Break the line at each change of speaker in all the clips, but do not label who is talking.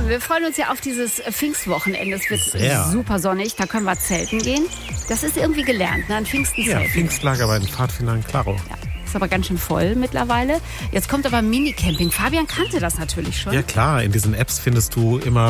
Wir freuen uns ja auf dieses Pfingstwochenende. Es wird super sonnig, da können wir zelten gehen. Das ist irgendwie gelernt, ne? An Pfingsten zelten.
Ja, Pfingstlager bei den Pfadfindern Klaro.
Ja. Ist aber ganz schön voll mittlerweile. Jetzt kommt aber Minicamping. Fabian kannte das natürlich schon.
Ja klar, in diesen Apps findest du immer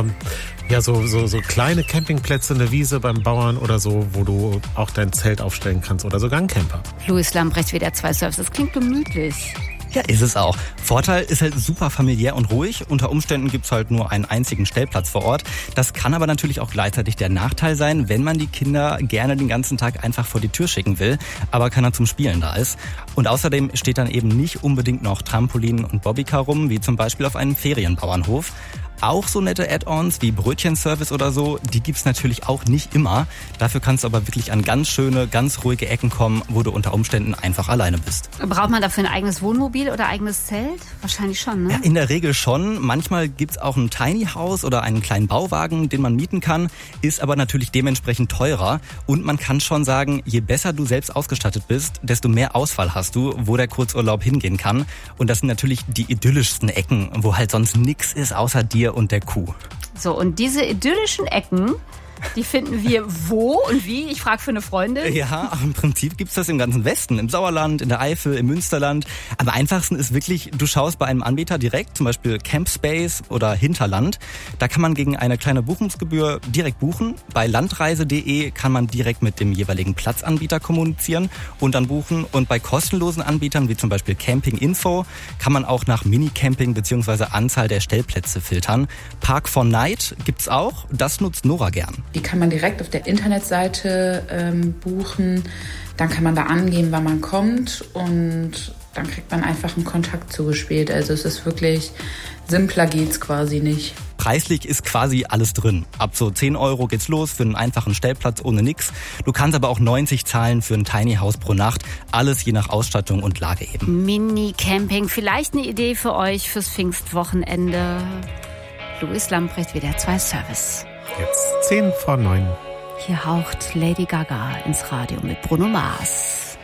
so kleine Campingplätze in der Wiese beim Bauern oder so, wo du auch dein Zelt aufstellen kannst oder sogar einen Camper.
Louis Lambrecht, WDR 2 Service. Das klingt gemütlich.
Ja, ist es auch. Vorteil ist halt super familiär und ruhig. Unter Umständen gibt's halt nur einen einzigen Stellplatz vor Ort. Das kann aber natürlich auch gleichzeitig der Nachteil sein, wenn man die Kinder gerne den ganzen Tag einfach vor die Tür schicken will, aber keiner zum Spielen da ist. Und außerdem steht dann eben nicht unbedingt noch Trampolin und Bobbycar rum, wie zum Beispiel auf einem Ferienbauernhof. Auch so nette Add-ons wie Brötchenservice oder so, die gibt's natürlich auch nicht immer. Dafür kannst du aber wirklich an ganz schöne, ganz ruhige Ecken kommen, wo du unter Umständen einfach alleine bist.
Braucht man dafür ein eigenes Wohnmobil oder eigenes Zelt? Wahrscheinlich schon, ne?
Ja, in der Regel schon. Manchmal gibt's auch ein Tiny House oder einen kleinen Bauwagen, den man mieten kann, ist aber natürlich dementsprechend teurer. Und man kann schon sagen, je besser du selbst ausgestattet bist, desto mehr Auswahl hast du, wo der Kurzurlaub hingehen kann. Und das sind natürlich die idyllischsten Ecken, wo halt sonst nix ist außer dir und der Kuh.
So, und diese idyllischen Ecken, die finden wir wo und wie? Ich frage für eine Freundin.
Ja, im Prinzip gibt's das im ganzen Westen, im Sauerland, in der Eifel, im Münsterland. Am einfachsten ist wirklich, du schaust bei einem Anbieter direkt, zum Beispiel Campspace oder Hinterland. Da kann man gegen eine kleine Buchungsgebühr direkt buchen. Bei landreise.de kann man direkt mit dem jeweiligen Platzanbieter kommunizieren und dann buchen. Und bei kostenlosen Anbietern, wie zum Beispiel Camping Info, kann man auch nach Minicamping bzw. Anzahl der Stellplätze filtern. Park for Night gibt's auch, das nutzt Nora gern.
Die kann man direkt auf der Internetseite buchen. Dann kann man da angeben, wann man kommt und dann kriegt man einfach einen Kontakt zugespielt. Also es ist wirklich, simpler geht's quasi nicht.
Preislich ist quasi alles drin. Ab so 10 € geht's los für einen einfachen Stellplatz ohne nix. Du kannst aber auch 90 zahlen für ein Tiny House pro Nacht. Alles je nach Ausstattung und Lage eben.
Mini-Camping, vielleicht eine Idee für euch fürs Pfingstwochenende. Louis Lambrecht, WDR 2 Service.
Jetzt 10 vor 9.
Hier haucht Lady Gaga ins Radio mit Bruno Mars.